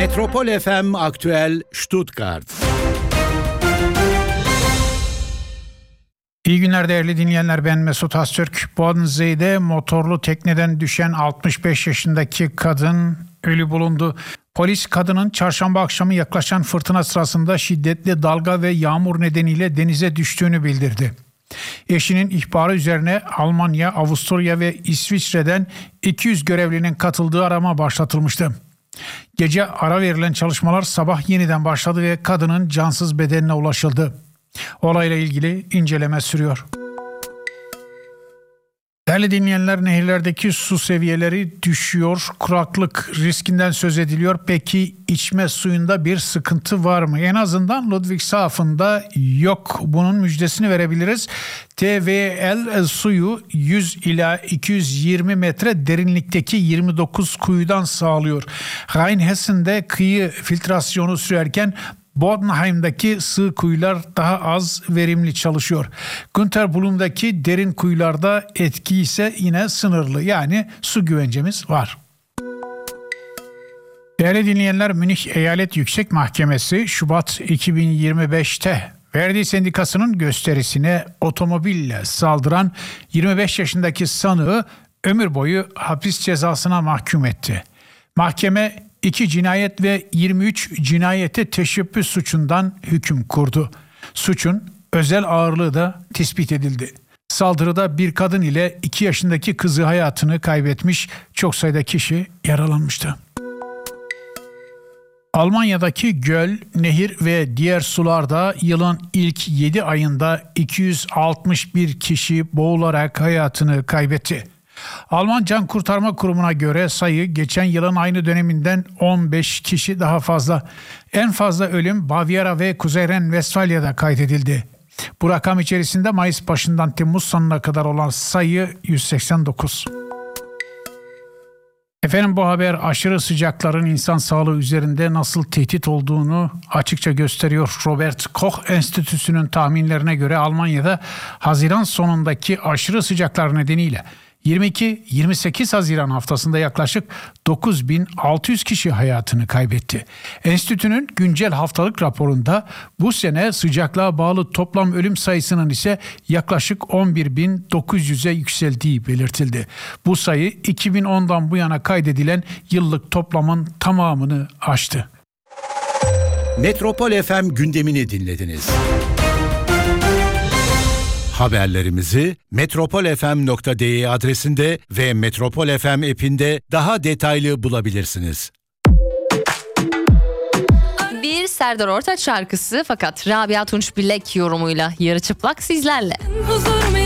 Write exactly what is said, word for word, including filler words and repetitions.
Metropol F M Aktüel Stuttgart. İyi günler değerli dinleyenler, ben Mesut Öztürk. Bodensee'de motorlu tekneden düşen altmış beş yaşındaki kadın ölü bulundu. Polis kadının çarşamba akşamı yaklaşan fırtına sırasında şiddetli dalga ve yağmur nedeniyle denize düştüğünü bildirdi. Eşinin ihbarı üzerine Almanya, Avusturya ve İsviçre'den iki yüz görevlinin katıldığı arama başlatılmıştı. Gece ara verilen çalışmalar sabah yeniden başladı ve kadının cansız bedenine ulaşıldı. Olayla ilgili inceleme sürüyor. Değerli dinleyenler, nehirlerdeki su seviyeleri düşüyor. Kuraklık riskinden söz ediliyor. Peki içme suyunda bir sıkıntı var mı? En azından Ludwigshafen'da yok. Bunun müjdesini verebiliriz. T V L suyu yüz ila iki yüz yirmi metre derinlikteki yirmi dokuz kuyudan sağlıyor. Rheinhessen'de kıyı filtrasyonu sürerken Bodenheim'daki sığ kuyular daha az verimli çalışıyor. Günterbulun'daki derin kuyularda etki ise yine sınırlı. Yani su güvencemiz var. Değerli dinleyenler, Münih Eyalet Yüksek Mahkemesi Şubat iki bin yirmi beşte Verdi Sendikası'nın gösterisine otomobille saldıran yirmi beş yaşındaki sanığı ömür boyu hapis cezasına mahkum etti. Mahkeme iki cinayet ve yirmi üç cinayete teşebbüs suçundan hüküm kurdu. Suçun özel ağırlığı da tespit edildi. Saldırıda bir kadın ile iki yaşındaki kızı hayatını kaybetmiş, çok sayıda kişi yaralanmıştı. Almanya'daki göl, nehir ve diğer sularda yılın ilk yedi ayında iki yüz altmış bir kişi boğularak hayatını kaybetti. Alman Can Kurtarma Kurumu'na göre sayı geçen yılın aynı döneminden on beş kişi daha fazla. En fazla ölüm Bavyera ve Kuzey Ren-Vestfalya'da kaydedildi. Bu rakam içerisinde Mayıs başından Temmuz sonuna kadar olan sayı yüz seksen dokuz. Efendim, bu haber aşırı sıcakların insan sağlığı üzerinde nasıl tehdit olduğunu açıkça gösteriyor. Robert Koch Enstitüsü'nün tahminlerine göre Almanya'da Haziran sonundaki aşırı sıcaklar nedeniyle yirmi iki yirmi sekiz Haziran haftasında yaklaşık dokuz bin altı yüz kişi hayatını kaybetti. Enstitünün güncel haftalık raporunda bu sene sıcaklığa bağlı toplam ölüm sayısının ise yaklaşık on bir bin dokuz yüze yükseldiği belirtildi. Bu sayı iki bin ondan bu yana kaydedilen yıllık toplamın tamamını aştı. Metropol F M gündemini dinlediniz. Haberlerimizi metropol f m nokta d e adresinde ve Metropol F M app'inde daha detaylı bulabilirsiniz. Bir Serdar Ortaç şarkısı, fakat Rabia Tunç Bilek yorumuyla yarı çıplak sizlerle.